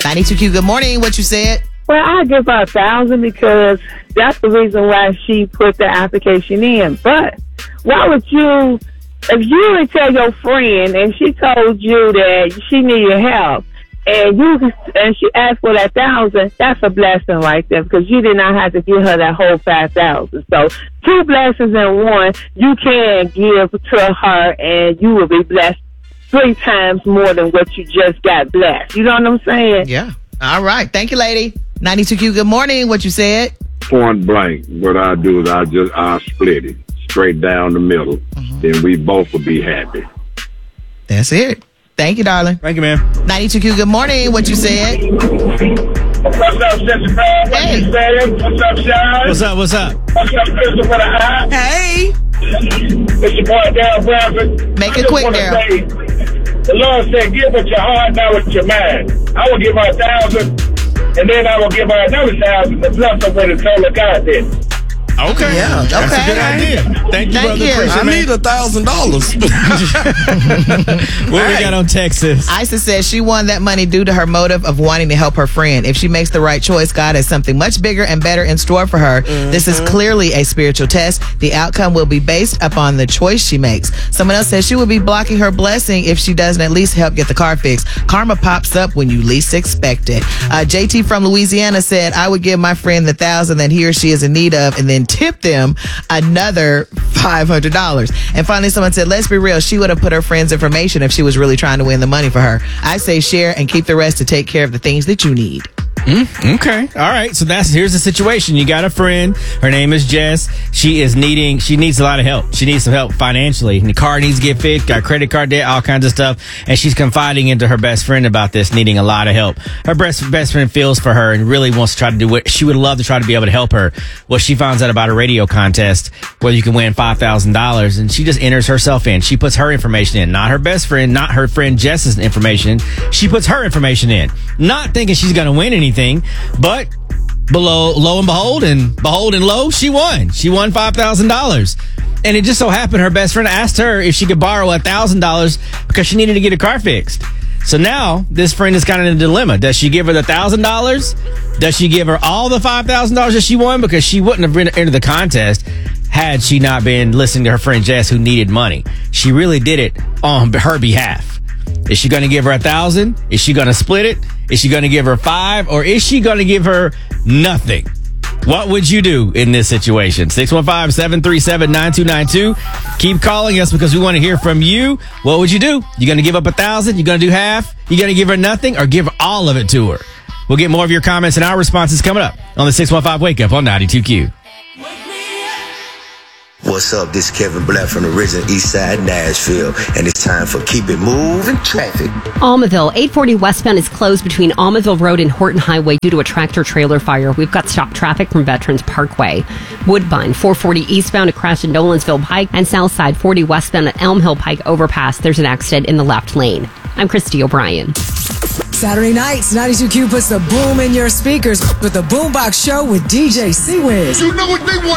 92Q, good morning. What you said? Well, I give her 1,000 because that's the reason why she put the application in. But why would you, if you would tell your friend and she told you that she needed help and she asked for that 1,000, that's a blessing right there because you did not have to give her that whole 5,000. So 2 blessings in one, you can give to her and you will be blessed 3 times more than what you just got blessed. You know what I'm saying? Yeah. All right. Thank you, lady. 92Q, good morning. What you said? Point blank, what I do is I split it straight down the middle. Mm-hmm. Then we both will be happy. That's it. Thank you, darling. Thank you, man. 92Q, good morning. What you said? What's up, Jessica? Hey. What's up, Sean? What's up? What's up, Christopher? Hey. It's your boy, Darryl Bradford. Make it quick, Darryl. The Lord said, give with your heart, not with your mind. I will give her 1,000, and then I will give her another 1,000 to bless her with a total content. Okay. Yeah, okay. That's a good idea. Thank you, brother. Appreciate I it, need $1,000. What we got on Texas? Isa says she won that money due to her motive of wanting to help her friend. If she makes the right choice, God has something much bigger and better in store for her. Mm-hmm. This is clearly a spiritual test. The outcome will be based upon the choice she makes. Someone else says she will be blocking her blessing if she doesn't at least help get the car fixed. Karma pops up when you least expect it. JT from Louisiana said, I would give my friend the 1,000 that he or she is in need of and then tip them another $500. And finally, someone said, let's be real, she would have put her friend's information if she was really trying to win the money for her. I say share and keep the rest to take care of the things that you need. Okay. All right. So here's the situation. You got a friend. Her name is Jess. She needs a lot of help. She needs some help financially. And the car needs to get fixed, got credit card debt, all kinds of stuff. And she's confiding into her best friend about this, needing a lot of help. Her best friend feels for her and really wants to try to do what she would love to try to be able to help her. Well, she finds out about a radio contest where you can win $5,000 and she just enters herself in. She puts her information in, not her best friend, not her friend Jess's information. She puts her information in, not thinking she's going to win anything. But lo and behold, she won. She won $5,000. And it just so happened her best friend asked her if she could borrow $1,000 because she needed to get a car fixed. So now this friend is kind of in a dilemma. Does she give her the $1,000? Does she give her all the $5,000 that she won? Because she wouldn't have entered the contest had she not been listening to her friend Jess, who needed money. She really did it on her behalf. Is she going to give her 1,000? Is she going to split it? Is she going to give her 5? Or is she going to give her nothing? What would you do in this situation? 615-737-9292. Keep calling us because we want to hear from you. What would you do? You going to give up 1,000? You going to do half? You going to give her nothing or give all of it to her? We'll get more of your comments and our responses coming up on the 615 Wake Up on 92Q. What's up? This is Kevin Black from the original East Side, Nashville, and it's time for Keep It Moving Traffic. Almaville, 840 westbound is closed between Almaville Road and Horton Highway due to a tractor-trailer fire. We've got stopped traffic from Veterans Parkway. Woodbine, 440 eastbound, a crash at Nolensville Pike, and Southside, 40 westbound at Elm Hill Pike overpass. There's an accident in the left lane. I'm Christy O'Brien. Saturday nights, 92Q puts the boom in your speakers with the Boombox Show with DJ C-Wiz. You know what they want.